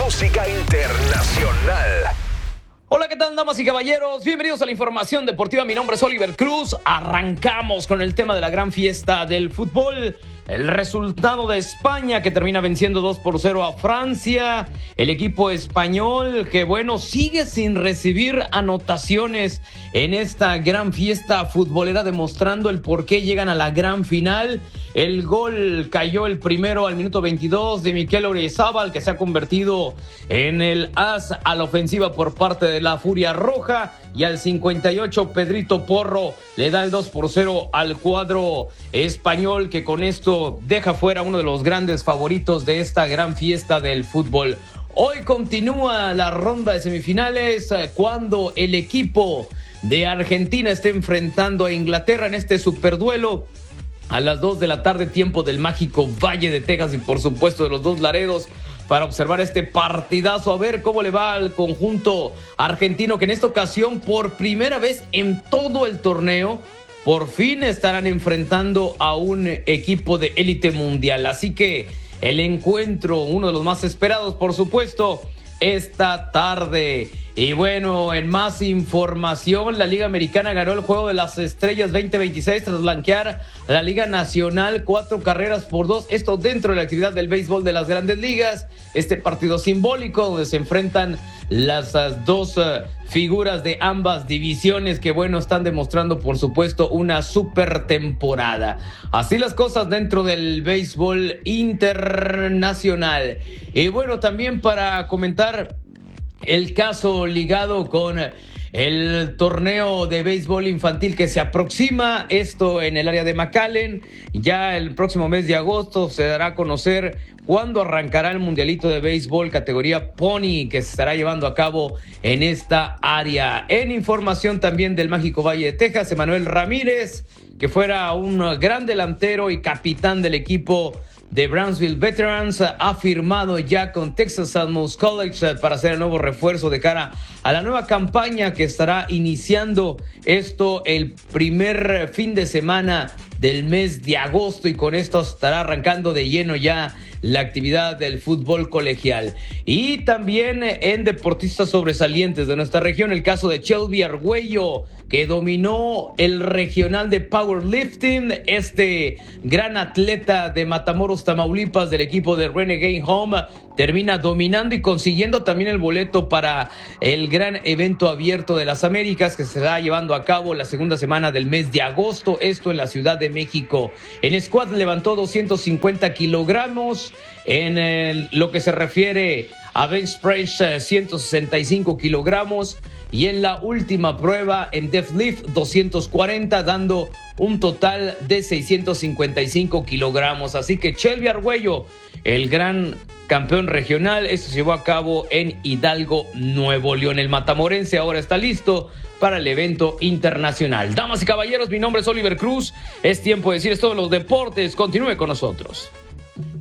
música internacional. Hola, ¿qué tal, damas y caballeros? Bienvenidos a la información deportiva. Mi nombre es Oliver Cruz. Arrancamos con el tema de la gran fiesta del fútbol. El resultado de España, que termina venciendo 2-0 a Francia. El equipo español que, sigue sin recibir anotaciones en esta gran fiesta futbolera, demostrando el por qué llegan a la gran final. El gol cayó el primero al minuto 22 de Mikel Oyarzabal, que se ha convertido en el as a la ofensiva por parte de la Furia Roja. Y al 58 Pedrito Porro le da el 2-0 al cuadro español, que con esto deja fuera uno de los grandes favoritos de esta gran fiesta del fútbol. Hoy continúa la ronda de semifinales cuando el equipo de Argentina está enfrentando a Inglaterra en este superduelo a las 2 de la tarde, tiempo del mágico Valle de Texas y por supuesto de los dos Laredos, para observar este partidazo, a ver cómo le va al conjunto argentino, que en esta ocasión, por primera vez en todo el torneo, por fin estarán enfrentando a un equipo de élite mundial. Así que el encuentro, uno de los más esperados, por supuesto, esta tarde. Y en más información, la Liga Americana ganó el Juego de las Estrellas 2026 tras blanquear a la Liga Nacional 4 carreras por 2. Esto dentro de la actividad del béisbol de las Grandes Ligas. Este partido simbólico donde se enfrentan las dos figuras de ambas divisiones que, están demostrando, por supuesto, una super temporada. Así las cosas dentro del béisbol internacional. Y también para comentar el caso ligado con el torneo de béisbol infantil que se aproxima, esto en el área de McAllen. Ya el próximo mes de agosto se dará a conocer cuándo arrancará el mundialito de béisbol categoría Pony, que se estará llevando a cabo en esta área. En información también del mágico Valle de Texas, Emanuel Ramírez, que fuera un gran delantero y capitán del equipo de Brownsville Veterans, ha firmado ya con Texas Alamos College para ser el nuevo refuerzo de cara a la nueva campaña que estará iniciando esto el primer fin de semana del mes de agosto, y con esto estará arrancando de lleno ya la actividad del fútbol colegial. Y también en deportistas sobresalientes de nuestra región, el caso de Shelby Argüello, que dominó el regional de powerlifting. Este gran atleta de Matamoros, Tamaulipas, del equipo de Renegade Home, termina dominando y consiguiendo también el boleto para el gran evento abierto de las Américas, que se está llevando a cabo la segunda semana del mes de agosto, esto en la Ciudad de México. En squat levantó 250 kilogramos. En lo que se refiere a bench press, 165 kilogramos. Y en la última prueba, en deadlift, 240, dando un total de 655 kilogramos. Así que Shelby Argüello, el gran campeón regional, esto se llevó a cabo en Hidalgo, Nuevo León. El matamorense ahora está listo para el evento internacional. Damas y caballeros, mi nombre es Oliver Cruz. Es tiempo de decir esto de los deportes. Continúe con nosotros.